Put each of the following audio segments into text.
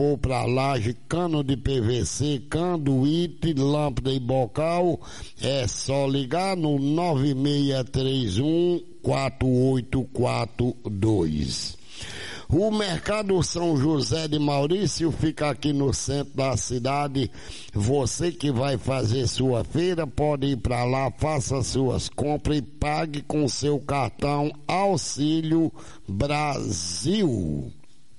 for para laje, cano de PVC, canduíte, lâmpada e bocal, é só ligar no 9631-4842. O Mercado São José de Maurício fica aqui no centro da cidade. Você que vai fazer sua feira pode ir para lá, faça suas compras e pague com seu cartão Auxílio Brasil.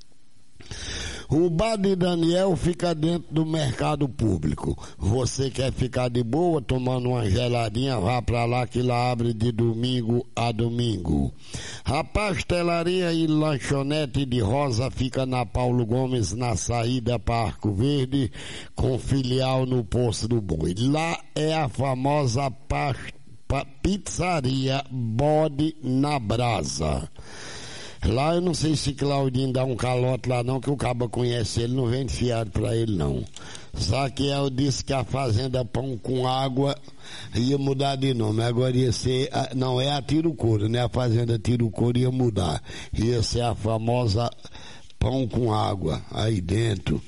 O Bar de Daniel fica dentro do mercado público. Você quer ficar de boa tomando uma geladinha, vá pra lá que lá abre de domingo a domingo. A pastelaria e lanchonete de Rosa fica na Paulo Gomes, na saída para Arco Verde, com filial no Poço do Boi. Lá é a famosa pizzaria Bode na Brasa. Lá eu não sei se Claudinho dá um calote lá não, que o cabo conhece ele, não vende fiado pra ele não. Só que eu disse que a fazenda Pão com Água ia mudar de nome, agora ia ser, não é a Tiro Couro, né? A fazenda Tiro Couro ia mudar, ia ser a famosa Pão com Água aí dentro.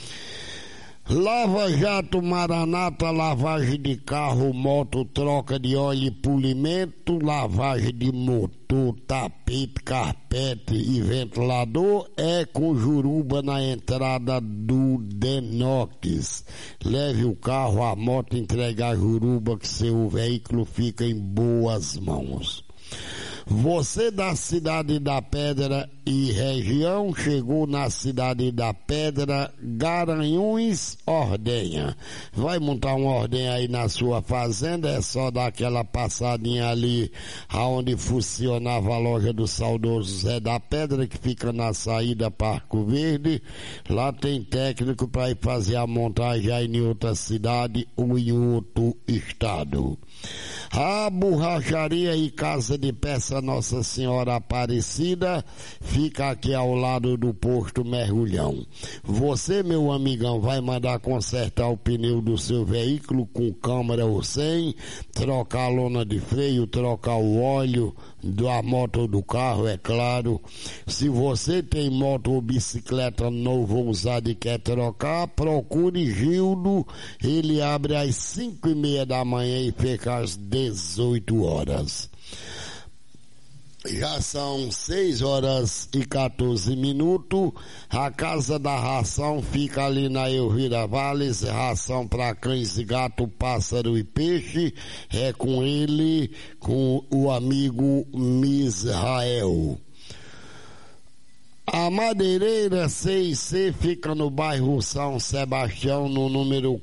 Lava Jato Maranata, lavagem de carro, moto, troca de óleo e polimento, lavagem de motor, tapete, carpete e ventilador, é com Juruba na entrada do Denox. Leve o carro, a moto, entregar a Juruba que seu veículo fica em boas mãos. Você da Cidade da Pedra e região chegou na Cidade da Pedra, Garanhuns, Ordenha. Vai montar uma ordenha aí na sua fazenda, é só dar aquela passadinha ali aonde funcionava a loja do saudoso Zé da Pedra, que fica na saída para Arco Verde. Lá tem técnico para ir fazer a montagem aí em outra cidade ou em outro estado. A borracharia e casa de peça Nossa Senhora Aparecida fica aqui ao lado do posto Mergulhão. Você, meu amigão, vai mandar consertar o pneu do seu veículo com câmara ou sem, trocar a lona de freio, trocar o óleo da moto ou do carro, é claro. Se você tem moto ou bicicleta novo ou usada e quer trocar, procure Gildo. Ele abre às 5:30 da manhã e fica às 18 horas. Já são 6h14. A Casa da Ração fica ali na Elvira Valles, ração para cães e gato, pássaro e peixe. É com ele, com o amigo Misrael. A Madeireira C&C fica no bairro São Sebastião, no número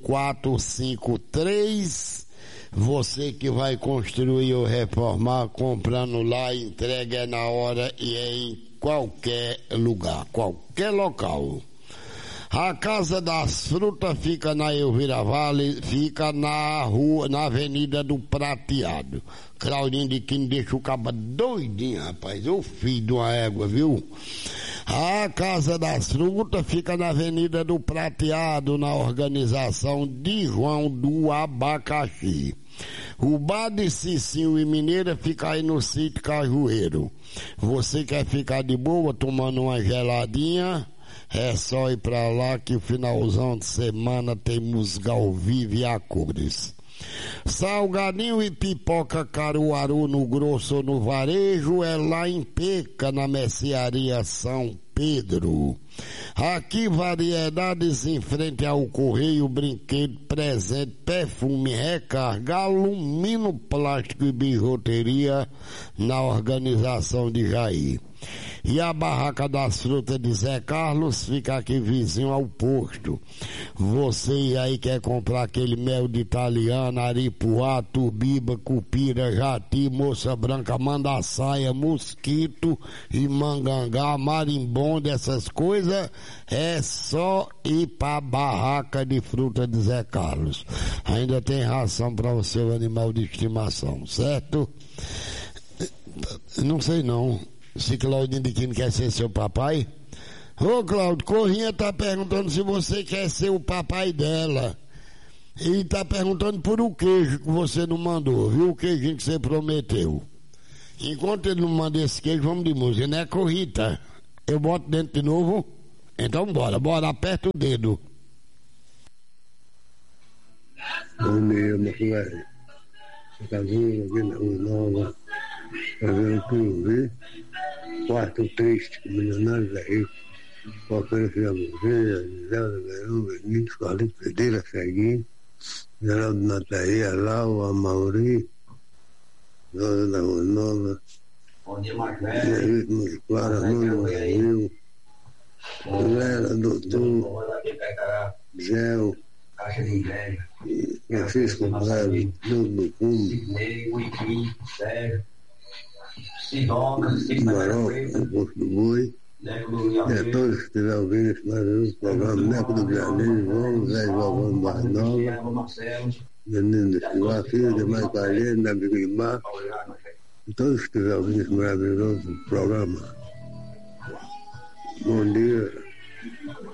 453. Você que vai construir ou reformar, comprando lá, entrega é na hora e é em qualquer lugar, qualquer local. A Casa das Frutas fica na Elvira Vale, fica na rua, na Avenida do Prateado. Claudinho de Quino deixa o cabo doidinho, rapaz, o filho de uma égua, viu? A Casa das Frutas fica na Avenida do Prateado, na organização de João do Abacaxi. O Bar de Cicinho e Mineira fica aí no sítio Cajueiro. Você quer ficar de boa tomando uma geladinha? É só ir pra lá que o finalzão de semana tem música ao vivo e a cores. Salgadinho e pipoca Caruaru no grosso ou no varejo é lá em Peca, na Mercearia São Pedro. Aqui variedades em frente ao correio, brinquedo, presente, perfume, recarga, alumínio, plástico e bijuteria na organização de Jair. E a Barraca das Frutas de Zé Carlos fica aqui vizinho ao posto. Você aí quer comprar aquele mel de italiana, aripuá, turbiba, cupira, jati, moça branca, mandaçaia, mosquito e mangangá, marimbondo, essas coisas, é só ir pra Barraca de Fruta de Zé Carlos. Ainda tem ração para o seu animal de estimação, certo? Não sei não. Se Claudinho de Quino quer ser seu papai? Ô Claudio, Corrinha tá perguntando se você quer ser o papai dela. E tá perguntando por o queijo que você não mandou, viu? O queijinho que você prometeu. Enquanto ele não manda esse queijo, vamos de música, né, Corrita? Eu boto dentro de novo. Então bora, aperta o dedo. Bom dia, meu velho. Casinha aqui na Rua Nova, fazendo o que eu vi. Quarto triste, milionário é rico. Qualquer que a mulher, Gisela Verão, Benito, Carlinhos Pereira, Ceguinho, Geraldo Nataí, Lau, Amauri, Dona da Rua Nova, Henrique Musclara, Nuno Rio, Léla, Doutor, Gel, Francisco Bravo, Nuno Cumbi, Maroca, Posto do Boi, a todos que estiverem ouvindo esse maravilhoso programa, Neco do Jardim, João, Zé Jogando Barra Nova, Menino do Silva, filho de Mãe Calheiro, da Biguimá, e todos que estiverem ouvindo esse maravilhoso programa. Bom dia.